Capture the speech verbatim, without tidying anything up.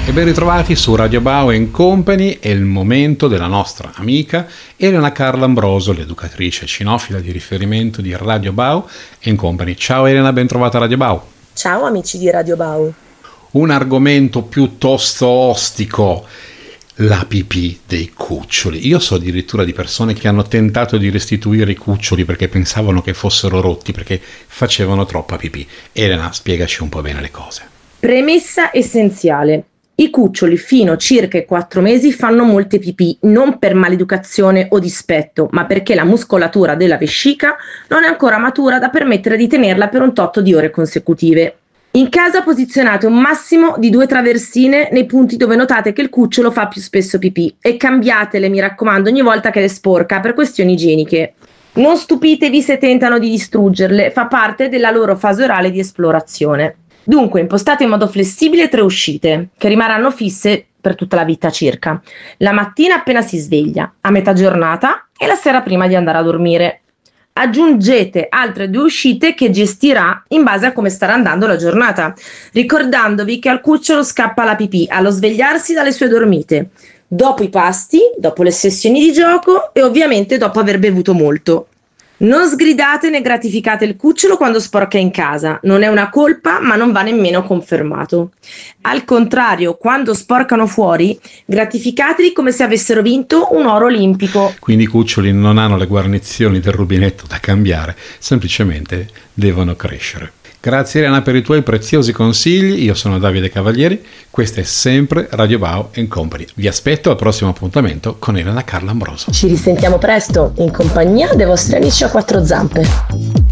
E ben ritrovati su Radio Bao and Company. È il momento della nostra amica Elena Carla Ambroso, l'educatrice cinofila di riferimento di Radio Bao and Company. Ciao Elena, ben trovata a Radio Bao. Ciao amici di Radio Bao. Un argomento piuttosto ostico, la pipì dei cuccioli. Io so addirittura di persone che hanno tentato di restituire i cuccioli perché pensavano che fossero rotti, perché facevano troppa pipì. Elena, spiegaci un po' bene le cose. Premessa essenziale. I cuccioli fino a circa i quattro mesi fanno molte pipì, non per maleducazione o dispetto, ma perché la muscolatura della vescica non è ancora matura da permettere di tenerla per un tot di ore consecutive. In casa posizionate un massimo di due traversine nei punti dove notate che il cucciolo fa più spesso pipì e cambiatele, mi raccomando, ogni volta che le sporca per questioni igieniche. Non stupitevi se tentano di distruggerle, fa parte della loro fase orale di esplorazione. Dunque impostate in modo flessibile tre uscite, che rimarranno fisse per tutta la vita circa. La mattina appena si sveglia, a metà giornata e la sera prima di andare a dormire. Aggiungete altre due uscite che gestirà in base a come starà andando la giornata, ricordandovi che al cucciolo scappa la pipì allo svegliarsi dalle sue dormite, dopo i pasti, dopo le sessioni di gioco e ovviamente dopo aver bevuto molto. Non sgridate né gratificate il cucciolo quando sporca in casa, non è una colpa ma non va nemmeno confermato. Al contrario, quando sporcano fuori, gratificateli come se avessero vinto un oro olimpico. Quindi i cuccioli non hanno le guarnizioni del rubinetto da cambiare, semplicemente devono crescere. Grazie Elena per i tuoi preziosi consigli. Io sono Davide Cavalieri, questa è sempre Radio Bao and Company. Vi aspetto al prossimo appuntamento con Elena Carla Ambroso. Ci risentiamo presto in compagnia dei vostri amici a quattro zampe.